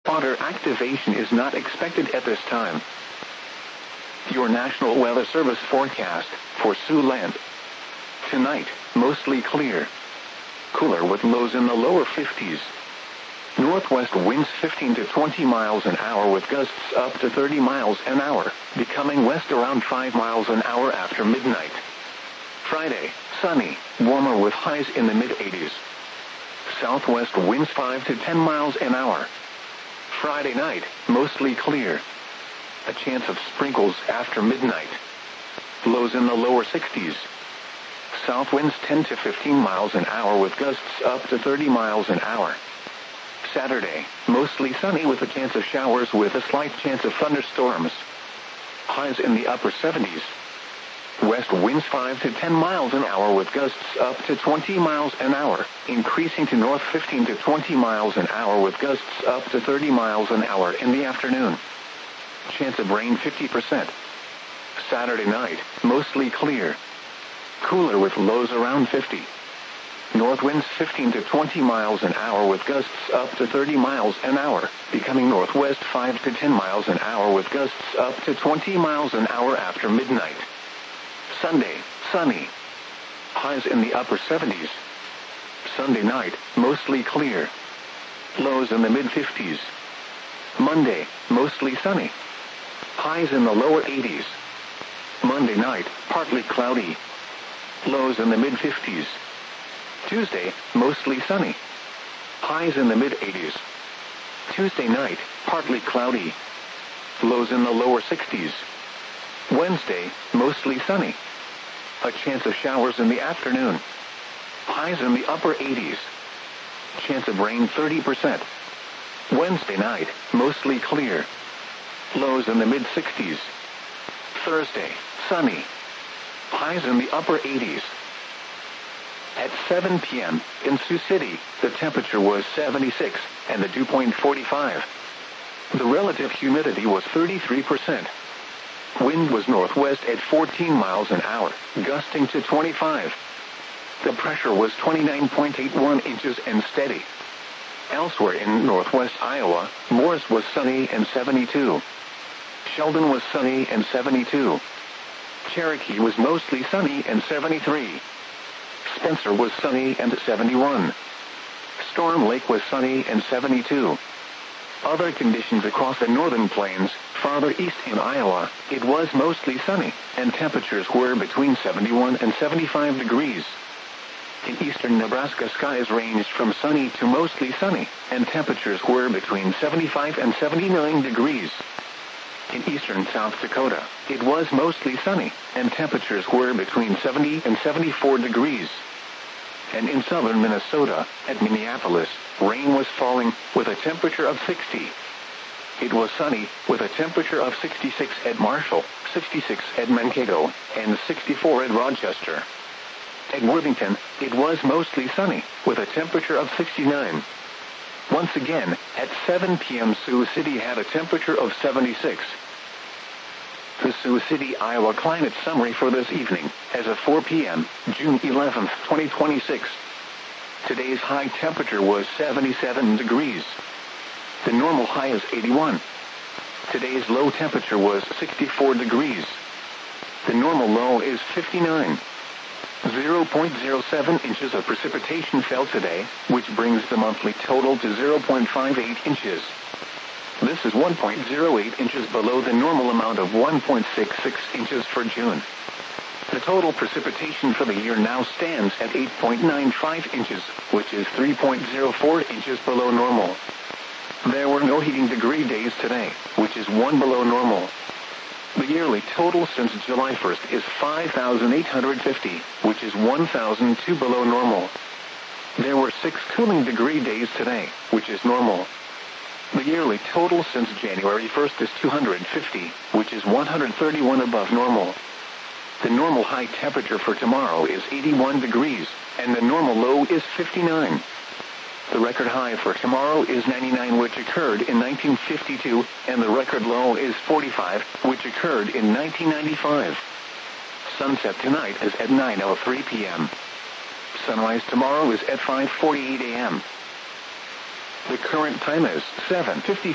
Water activation is not expected at this time. Your National Weather Service forecast for Siouxland. Tonight, mostly clear. Cooler with lows in the lower 50s. Northwest winds 15 to 20 miles an hour with gusts up to 30 miles an hour, becoming west around 5 miles an hour after midnight. Friday, sunny, warmer with highs in the mid-80s. Southwest winds 5 to 10 miles an hour. Friday night, mostly clear. A chance of sprinkles after midnight. Lows in the lower 60s. South winds 10 to 15 miles an hour with gusts up to 30 miles an hour. Saturday, mostly sunny with a chance of showers with a slight chance of thunderstorms. Highs in the upper 70s. West winds 5 to 10 miles an hour with gusts up to 20 miles an hour, increasing to north 15 to 20 miles an hour with gusts up to 30 miles an hour in the afternoon. Chance of rain 50%. Saturday night, mostly clear. Cooler with lows around 50. North winds 15 to 20 miles an hour with gusts up to 30 miles an hour, becoming northwest 5 to 10 miles an hour with gusts up to 20 miles an hour after midnight. Sunday, sunny. Highs in the upper 70s. Sunday night, mostly clear. Lows in the mid-50s. Monday, mostly sunny. Highs in the lower 80s. Monday night, partly cloudy. Lows in the mid-50s. Tuesday, mostly sunny. Highs in the mid-80s. Tuesday night, partly cloudy. Lows in the lower 60s. Wednesday, mostly sunny. A chance of showers in the afternoon. Highs in the upper 80s. Chance of rain 30%. Wednesday night, mostly clear. Lows in the mid-60s. Thursday, sunny. Highs in the upper 80s. At 7 p.m., in Sioux City, the temperature was 76, and the dew point 45. The relative humidity was 33%. Wind was northwest at 14 miles an hour, gusting to 25. The pressure was 29.81 inches and steady. Elsewhere in northwest Iowa, Morris was sunny and 72. Sheldon was sunny and 72. Cherokee was mostly sunny and 73. Spencer was sunny and 71. Storm Lake was sunny and 72. Other conditions across the northern plains, farther east in Iowa, it was mostly sunny, and temperatures were between 71 and 75 degrees. In eastern Nebraska, skies ranged from sunny to mostly sunny, and temperatures were between 75 and 79 degrees. In eastern South Dakota, it was mostly sunny, and temperatures were between 70 and 74 degrees. And in southern Minnesota, at Minneapolis, rain was falling, with a temperature of 60. It was sunny, with a temperature of 66 at Marshall, 66 at Mankato, and 64 at Rochester. At Worthington, it was mostly sunny, with a temperature of 69. Once again, at 7 p.m. Sioux City had a temperature of 76. The Sioux City, Iowa climate summary for this evening, as of 4 p.m., June 11, 2026. Today's high temperature was 77 degrees. The normal high is 81. Today's low temperature was 64 degrees. The normal low is 59. 0.07 inches of precipitation fell today, which brings the monthly total to 0.58 inches. This is 1.08 inches below the normal amount of 1.66 inches for June. The total precipitation for the year now stands at 8.95 inches, which is 3.04 inches below normal. There were no heating degree days today, which is 1 below normal. The yearly total since July 1st is 5,850, which is 1,002 below normal. There were 6 cooling degree days today, which is normal. The yearly total since January 1st is 250, which is 131 above normal. The normal high temperature for tomorrow is 81 degrees, and the normal low is 59. The record high for tomorrow is 99, which occurred in 1952, and the record low is 45, which occurred in 1995. Sunset tonight is at 9:03 p.m. Sunrise tomorrow is at 5:48 a.m. The current time is 7:54.